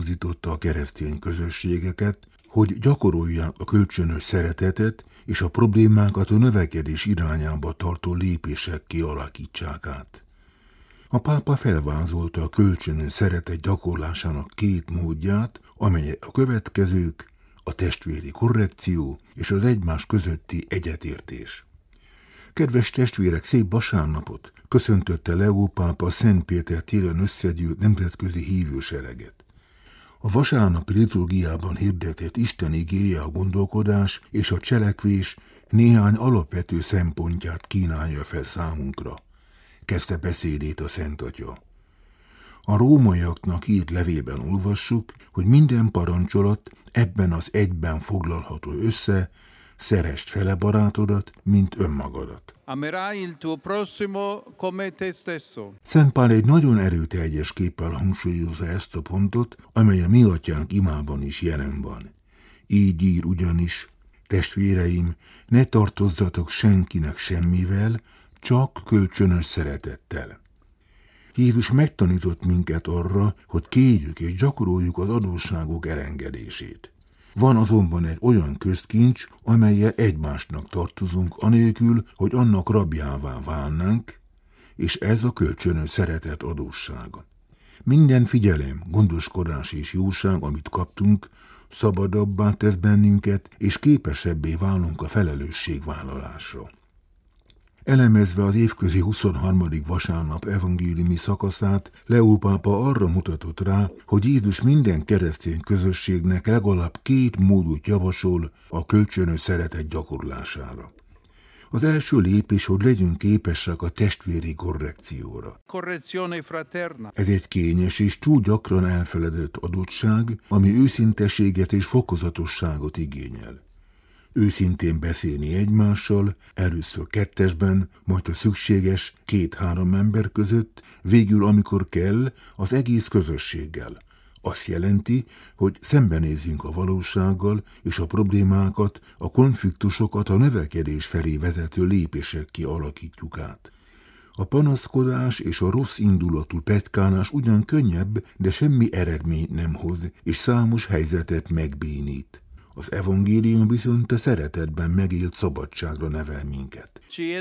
felbuzdította a keresztény közösségeket, hogy gyakorolják a kölcsönös szeretetet, és a problémákat a növekedés irányába tartó lépések kialakítsák át. A pápa felvázolta a kölcsönös szeretet gyakorlásának két módját, amelyek a következők: a testvéri korrekció és az egymás közötti egyetértés. Kedves testvérek, szép vasárnapot! Köszöntötte Leó pápa a Szent Péter téren összegyűlt nemzetközi hívősereget. A vasárnapi liturgiában hirdetett Isten igéje a gondolkodás és a cselekvés néhány alapvető szempontját kínálja fel számunkra. Kezdte beszédét a Szent Atya. A rómaiaknak írt levélben olvassuk, hogy minden parancsolat ebben az egyben foglalható össze: szeresd fele barátodat, mint önmagadat. Amerai il tuo prossimo come te stesso. Szent Pál egy nagyon erőteljes képpel hangsúlyozza ezt a pontot, amely a mi atyánk imában is jelen van. Így ír ugyanis: testvéreim, ne tartozzatok senkinek semmivel, csak kölcsönös szeretettel. Jézus megtanított minket arra, hogy kérjük és gyakoroljuk az adósságok elengedését. Van azonban egy olyan közkincs, amellyel egymásnak tartozunk anélkül, hogy annak rabjává válnánk, és ez a kölcsönös szeretet adóssága. Minden figyelem, gondoskodás és jóság, amit kaptunk, szabadabbá tesz bennünket, és képesebbé válunk a felelősségvállalásra. Elemezve az évközi 23. vasárnap evangéliumi szakaszát, Leó pápa arra mutatott rá, hogy Jézus minden keresztény közösségnek legalább két módot javasol a kölcsönös szeretet gyakorlására. Az első lépés, hogy legyünk képesek a testvéri korrekcióra. Ez egy kényes és túl gyakran elfeledett adottság, ami őszintességet és fokozatosságot igényel. Őszintén beszélni egymással, először kettesben, majd a szükséges 2-3 ember között, végül amikor kell, az egész közösséggel. Azt jelenti, hogy szembenézzünk a valósággal, és a problémákat, a konfliktusokat a növekedés felé vezető lépésekké alakítjuk át. A panaszkodás és a rossz indulatú petykálás ugyan könnyebb, de semmi eredményt nem hoz, és számos helyzetet megbénít. Az evangélium viszont a szeretetben megélt szabadságra nevel minket.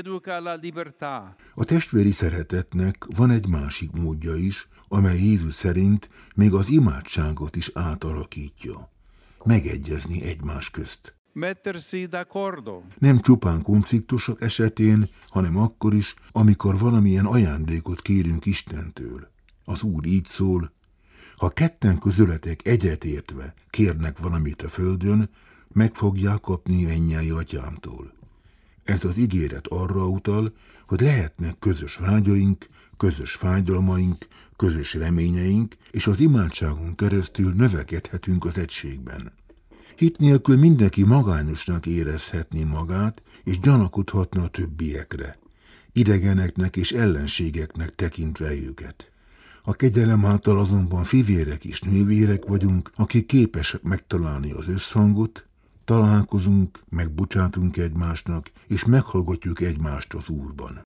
A testvéri szeretetnek van egy másik módja is, amely Jézus szerint még az imádságot is átalakítja. Megegyezni egymás közt. Nem csupán konfliktusok esetén, hanem akkor is, amikor valamilyen ajándékot kérünk Istentől. Az Úr így szól: ha ketten közületek egyetértve kérnek valamit a földön, meg fogják kapni mennyei atyámtól. Ez az ígéret arra utal, hogy lehetnek közös vágyaink, közös fájdalmaink, közös reményeink, és az imádságon keresztül növekedhetünk az egységben. Hit nélkül mindenki magányosnak érezhetné magát, és gyanakodhatna a többiekre, idegeneknek és ellenségeknek tekintve őket. A kegyelem által azonban fivérek és nővérek vagyunk, akik képesek megtalálni az összhangot, találkozunk, megbocsátunk egymásnak, és meghallgatjuk egymást az Úrban.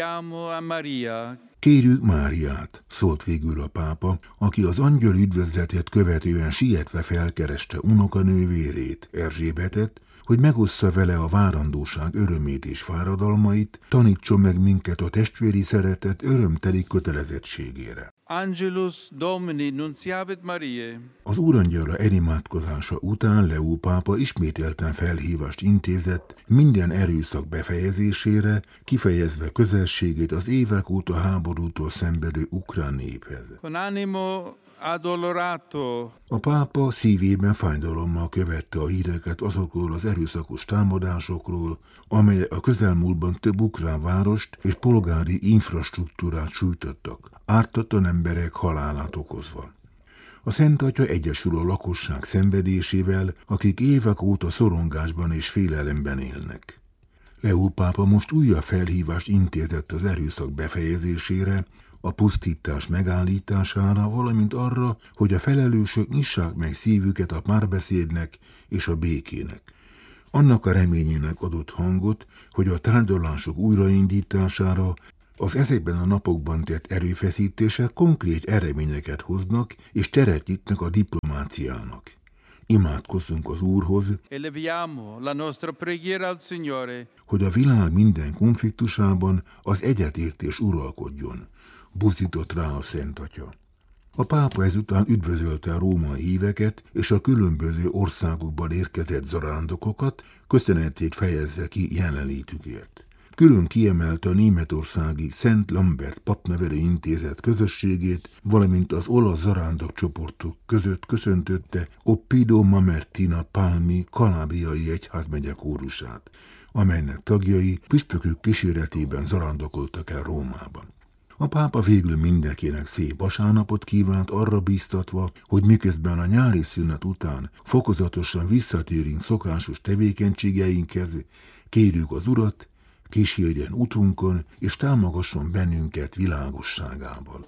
Kérjük Máriát, szólt végül a pápa, aki az angyal üdvözletet követően sietve felkereste unokanővérét, Erzsébetet, hogy megossza vele a várandóság örömét és fáradalmait, tanítson meg minket a testvéri szeretet örömteli kötelezettségére. Angelus Domini nunciavit Mariae. Az úrangyala elimádkozása után Leó pápa ismételten felhívást intézett minden erőszak befejezésére, kifejezve közelségét az évek óta háborútól szenvedő ukrán néphez. Con animo addolorato. A pápa szívében fájdalommal követte a híreket azokról az erőszakos támadásokról, amelyek a közelmúltban több ukrán várost és polgári infrastruktúrát sújtottak, ártatlan emberek halálát okozva. A Szent Atya egyesül a lakosság szenvedésével, akik évek óta szorongásban és félelemben élnek. Leó pápa most újabb felhívást intézett az erőszak befejezésére, a pusztítás megállítására, valamint arra, hogy a felelősök nyissák meg szívüket a párbeszédnek és a békének. Annak a reményének adott hangot, hogy a tárgyalások újraindítására az ezekben a napokban tett erőfeszítések konkrét eredményeket hoznak és teret nyitnak a diplomáciai toleranciának. Imádkozzunk az Úrhoz, Eleviamo la nostra preghiera al Signore hogy a világ minden konfliktusában az egyetértés uralkodjon, buzdított rá a Szent Atya. A pápa ezután üdvözölte a római híveket és a különböző országokban érkezett zarándokokat, köszönetét fejezve ki jelenlétükért. Külön kiemelte a németországi Szent Lambert papnevelő intézet közösségét, valamint az olasz zarándok csoportok között köszöntötte Oppido Mamertina Palmi kalábriai egyházmegye kórusát, amelynek tagjai püspökök kíséretében zarándokoltak el Rómában. A pápa végül mindenkinek szép vasárnapot kívánt, arra bíztatva, hogy miközben a nyári szünet után fokozatosan visszatérünk szokásos tevékenységeinkhez, kérjük az Urat, kísérjen utunkon és támogasson bennünket világosságával.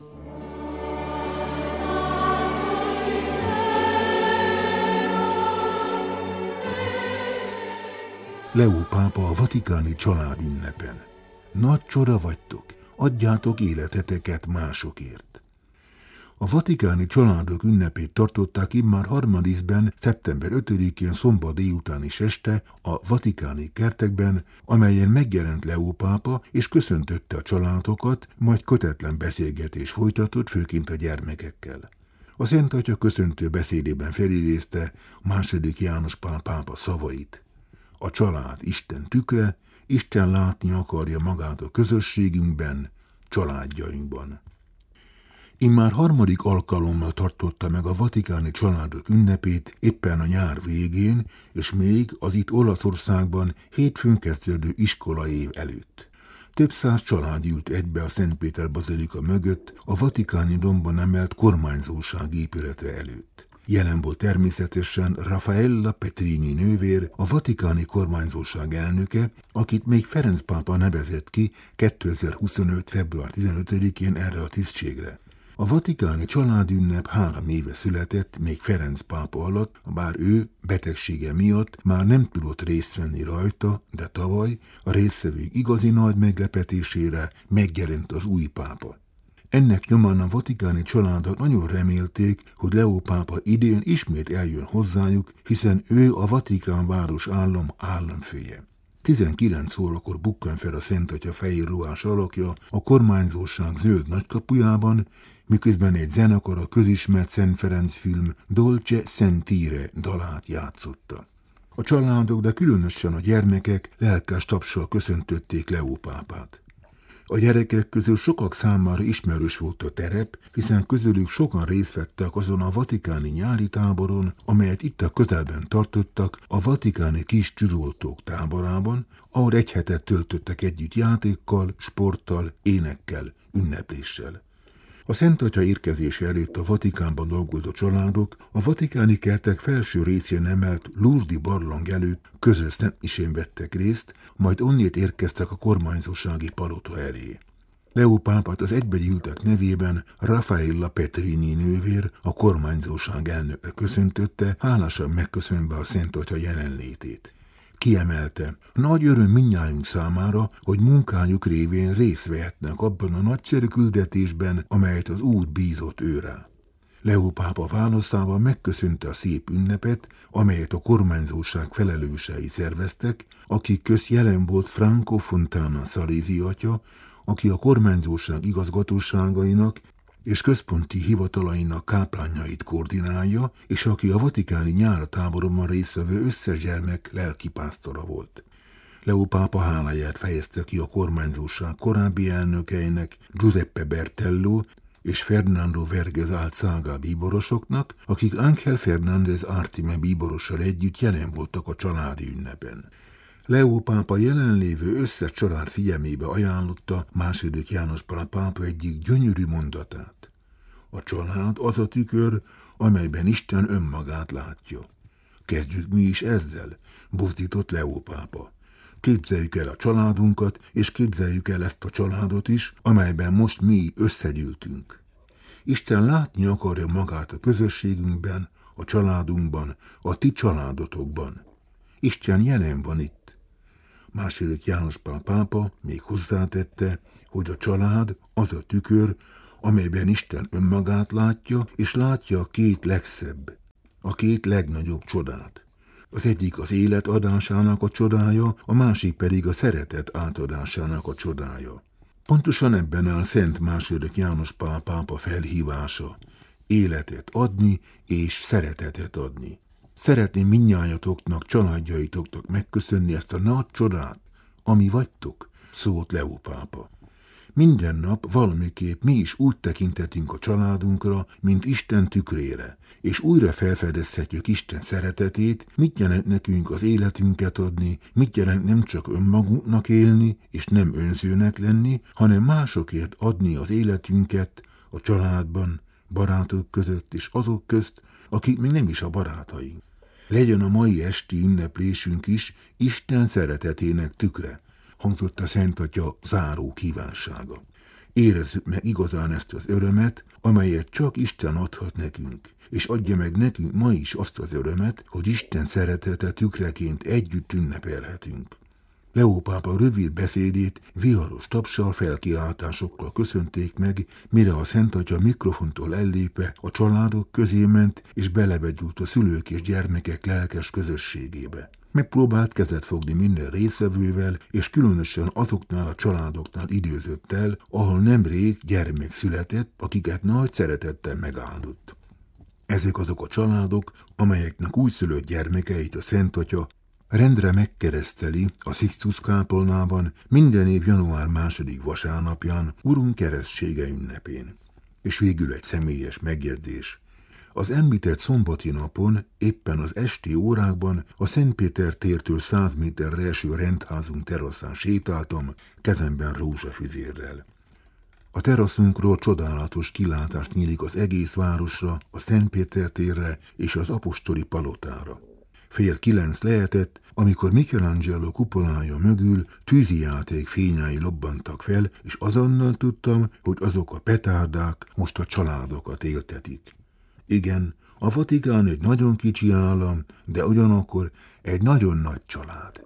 Leó pápa a vatikáni családünnepen. Nagy csoda vagytok, adjátok életeteket másokért. A vatikáni családok ünnepét tartották immár harmadikben, szeptember 5-én szombat délután is este a vatikáni kertekben, amelyen megjelent Leó pápa és köszöntötte a családokat, majd kötetlen beszélgetés folytatott, főként a gyermekekkel. A Szent Atya köszöntő beszédében felidézte II. János Pál pápa szavait. A család Isten tükre, Isten látni akarja magát a közösségünkben, családjainkban. Immár harmadik alkalommal tartotta meg a vatikáni családok ünnepét éppen a nyár végén, és még az itt Olaszországban hétfőn kezdődő iskolaév előtt. Több száz család ült egybe a Szent Péter bazilika mögött, a vatikáni dombon emelt kormányzóság épülete előtt. Jelen volt természetesen Raffaella Petrini nővér, a vatikáni kormányzóság elnöke, akit még Ferenc pápa nevezett ki 2025. február 15-én erre a tisztségre. A vatikáni családünnep 3 éve született, még Ferenc pápa alatt, bár ő betegsége miatt már nem tudott részt venni rajta, de tavaly a résztvevők igazi nagy meglepetésére megjelent az új pápa. Ennek nyomán a vatikáni családok nagyon remélték, hogy Leó pápa idén ismét eljön hozzájuk, hiszen ő a Vatikán város államfője. 19 órakor bukkan fel a Szent Atya fehér ruhás alakja a kormányzóság zöld nagykapujában, miközben egy zenekar a közismert Szent Ferenc film Dolce Sentire dalát játszotta. A családok, de különösen a gyermekek lelkes tapssal köszöntötték Leó pápát. A gyerekek közül sokak számára ismerős volt a terep, hiszen közülük sokan részt vettek azon a vatikáni nyári táboron, amelyet itt a közelben tartottak a vatikáni kis tűzoltók táborában, ahol egy hetet töltöttek együtt játékkal, sporttal, énekkel, ünnepléssel. A Szent Atya érkezése előtt a Vatikánban dolgozó családok a vatikáni kertek felső részén emelt Lourdes barlang előtt közös szentmisén vettek részt, majd onnét érkeztek a kormányzósági palota elé. Leó pápát az egybegyűltek nevében Raffaella Petrini nővér, a kormányzóság elnöke köszöntötte, hálásan megköszönve a Szent Atya jelenlétét. Kiemelte, nagy öröm mindnyájunk számára, hogy munkájuk révén részt vehetnek abban a nagyszerű küldetésben, amelyet az Úr bízott őrá. Leó pápa válaszával megköszönte a szép ünnepet, amelyet a kormányzóság felelősei szerveztek, akik közt jelen volt Franco Fontana Salesi atya, aki a kormányzóság igazgatóságainak és központi hivatalainak káplányait koordinálja, és aki a vatikáni nyáratáborban résztvevő összes gyermek lelkipásztora volt. Leó pápa háláját fejezte ki a kormányzóság korábbi elnökeinek, Giuseppe Bertello és Fernando Vergez Alzaga bíborosoknak, akik Ángel Fernández Artime bíborossal együtt jelen voltak a családi ünnepen. Leó pápa jelenlévő összes család figyelmébe ajánlotta II. János Pál pápa egyik gyönyörű mondatát. A család az a tükör, amelyben Isten önmagát látja. Kezdjük mi is ezzel, buzdított Leó pápa. Képzeljük el a családunkat, és képzeljük el ezt a családot is, amelyben most mi összegyűltünk. Isten látni akarja magát a közösségünkben, a családunkban, a ti családotokban. Isten jelen van itt. II. János Pál pápa még hozzátette, hogy a család az a tükör, amelyben Isten önmagát látja, és látja a két legszebb, a két legnagyobb csodát. Az egyik az élet adásának a csodája, a másik pedig a szeretet átadásának a csodája. Pontosan ebben áll Szent II. János Pál pápa felhívása: életet adni és szeretetet adni. Szeretném mindnyájatoknak, családjaitoknak megköszönni ezt a nagy csodát, ami vagytok, szólt Leó pápa. Minden nap valamiképp mi is úgy tekintetünk a családunkra, mint Isten tükrére, és újra felfedezhetjük Isten szeretetét, mit jelent nekünk az életünket adni, mit jelent nem csak önmagunknak élni, és nem önzőnek lenni, hanem másokért adni az életünket a családban, barátok között és azok közt, akik még nem is a barátaink. Legyen a mai esti ünneplésünk is Isten szeretetének tükre, hangzott a Szent Atya záró kívánsága. Érezzük meg igazán ezt az örömet, amelyet csak Isten adhat nekünk, és adja meg nekünk ma is azt az örömet, hogy Isten szeretete tükreként együtt ünnepelhetünk. Leó pápa rövid beszédét viharos tapssal, felkiáltásokkal köszönték meg, mire a Szent Atya mikrofontól ellépve a családok közé ment, és belevegyült a szülők és gyermekek lelkes közösségébe. Megpróbált kezet fogni minden részevővel, és különösen azoknál a családoknál időzött el, ahol nemrég gyermek született, akiket nagy szeretettel megáldott. Ezek azok a családok, amelyeknek újszülött gyermekeit a Szent Atya rendre megkereszteli a Sixtus kápolnában minden év január 2. vasárnapján, Urunk keresztsége ünnepén. És végül egy személyes megjegyzés. Az említett szombati napon, éppen az esti órákban a Szent Péter tértől 100 méterre eső rendházunk teraszán sétáltam, kezemben rózsafüzérrel. A teraszunkról csodálatos kilátás nyílik az egész városra, a Szent Péter térre és az apostoli palotára. 8:30 lehetett, amikor Michelangelo kupolája mögül tűzijáték fényái lobbantak fel, és azonnal tudtam, hogy azok a petárdák most a családokat éltetik. Igen, a Vatikán egy nagyon kicsi állam, de ugyanakkor egy nagyon nagy család.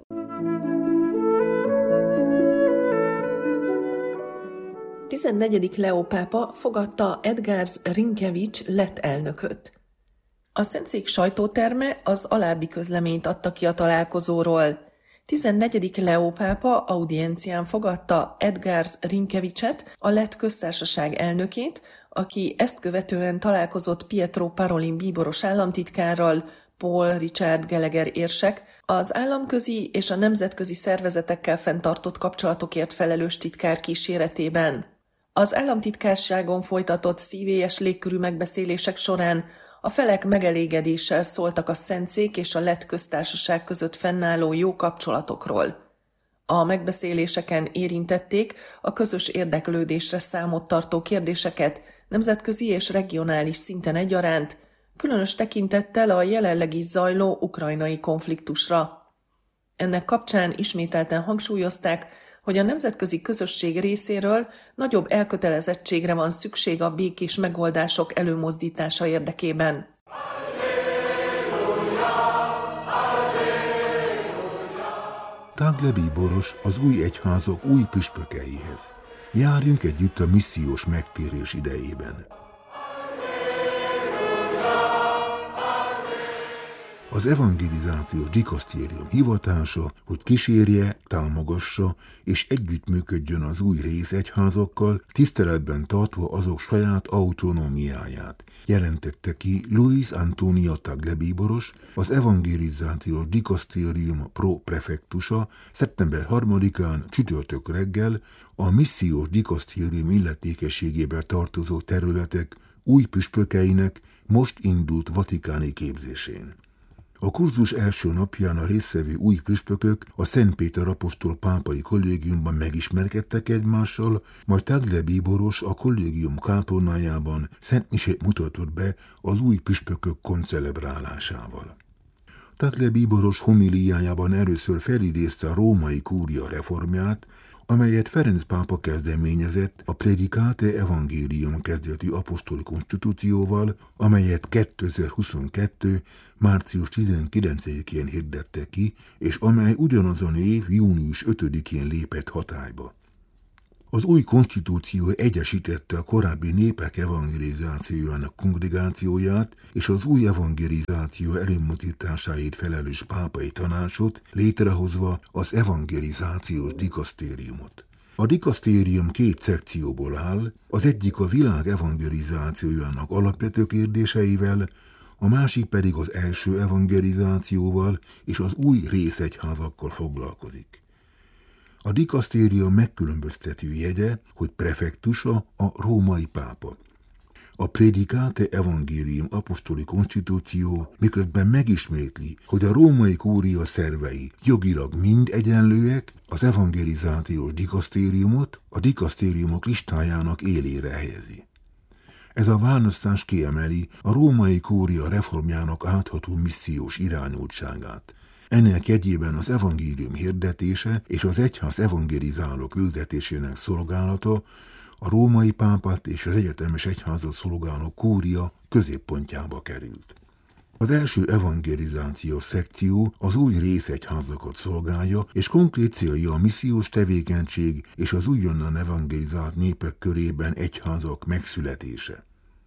A 14. Leó pápa fogadta Edgars Rinkevics lett elnököt. A Szentszék sajtóterme az alábbi közleményt adta ki a találkozóról. 14. Leó pápa audiencián fogadta Edgars Rinkevicset, a lett köztársaság elnökét, aki ezt követően találkozott Pietro Parolin bíboros államtitkárral, Paul Richard Gallagher érsek, az államközi és a nemzetközi szervezetekkel fenntartott kapcsolatokért felelős titkár kíséretében. Az államtitkárságon folytatott szívélyes légkörű megbeszélések során a felek megelégedéssel szóltak a Szentszék és a lett köztársaság között fennálló jó kapcsolatokról. A megbeszéléseken érintették a közös érdeklődésre számot tartó kérdéseket nemzetközi és regionális szinten egyaránt, különös tekintettel a jelenleg is zajló ukrajnai konfliktusra. Ennek kapcsán ismételten hangsúlyozták, hogy a nemzetközi közösség részéről nagyobb elkötelezettségre van szükség a békés megoldások előmozdítása érdekében. Tagle bíboros az új egyházak új püspökeihez. Járjunk együtt a missziós megtérés idejében. Az evangelizációs dikasztérium hivatása, hogy kísérje, támogassa és együttműködjön az új részegyházakkal, tiszteletben tartva azok saját autonómiáját, jelentette ki Luis Antonio Tagle bíboros, az evangelizációs dikasztérium pro-prefektusa szeptember 3-án csütörtök reggel a missziós dikasztérium illetékességébe tartozó területek új püspökeinek most indult vatikáni képzésén. A kurzus első napján a résztvevő új püspökök a Szent Péter apostol pápai kollégiumban megismerkedtek egymással, majd Tagle bíboros a kollégium kápolnájában szent misét mutatott be az új püspökök koncelebrálásával. Tagle bíboros homiliájában először felidézte a római kúria reformját, amelyet Ferenc pápa kezdeményezett a Predicate Evangelium kezdetű apostoli konstitúcióval, amelyet 2022. március 19-én hirdette ki, és amely ugyanazon év június 5-én lépett hatályba. Az új konstitúció egyesítette a korábbi népek evangelizációjának kongregációját és az új evangelizáció előmozdításáért felelős pápai tanácsot, létrehozva az evangelizációs dikasztériumot. A dikasztérium 2 szekcióból áll, az egyik a világ evangelizációjának alapvető kérdéseivel, a másik pedig az első evangelizációval és az új részegyházakkal foglalkozik. A dikasztérium megkülönböztető jegye, hogy prefektusa a római pápa. A Predicate Evangelium apostoli konstitúció miközben megismétli, hogy a római kúria szervei jogilag mind egyenlőek, az evangelizációs dikasztériumot a dikasztériumok listájának élére helyezi. Ez a választás kiemeli a római kúria reformjának átható missziós irányultságát. Ennek jegyében az evangélium hirdetése és az egyház evangelizáló küldetésének szolgálata a római pápát és az egyetemes egyházat szolgáló kúria középpontjába került. Az első evangelizációs szekció az új részegyházakat szolgálja, és konkrét célja a missziós tevékenység és az újonnan evangelizált népek körében egyházak megszületése.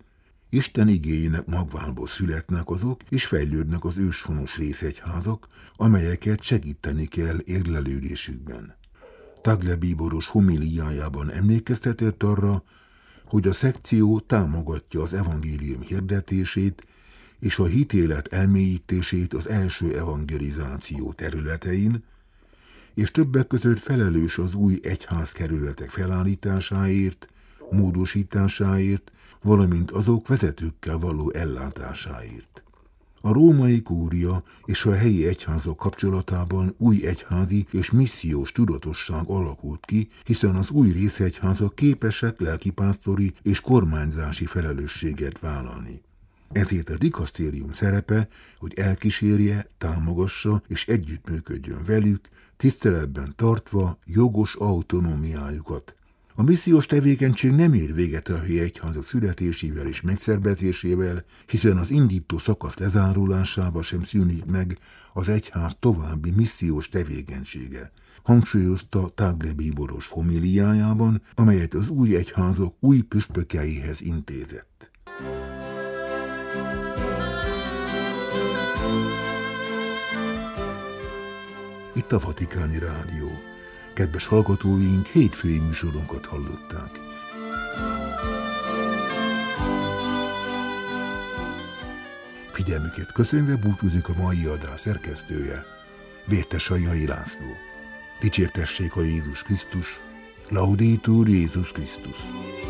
Isten igéjének magvából születnek azok, és fejlődnek az őshonos részegyházak, amelyeket segíteni kell érlelődésükben. Tagle bíboros homiliájában emlékeztetett arra, hogy a szekció támogatja az evangélium hirdetését és a hitélet elmélyítését az első evangelizáció területein, és többek között felelős az új egyházkerületek felállításáért, módosításáért, valamint azok vezetőkkel való ellátásáért. A római kúria és a helyi egyházak kapcsolatában új egyházi és missziós tudatosság alakult ki, hiszen az új részegyházak képesek lelkipásztori és kormányzási felelősséget vállalni. Ezért a dikasztérium szerepe, hogy elkísérje, támogassa és együttműködjön velük, tiszteletben tartva jogos autonómiájukat. A missziós tevékenység nem ér véget a helyi egyházak születésével és megszervezésével, hiszen az indító szakasz lezárulásába sem szűnik meg az egyház további missziós tevékenysége, hangsúlyozta Tagle bíboros homiliájában, amelyet az új egyházak új püspökeihez intézett. Itt a Vatikáni Rádió. Kedves hallgatóink, hétfői műsorunkat hallották. Figyelmüket köszönve búcsúzik a mai adás szerkesztője, Vértesai László. Dicsértessék a Jézus Krisztus, Laudetur Jézus Krisztus.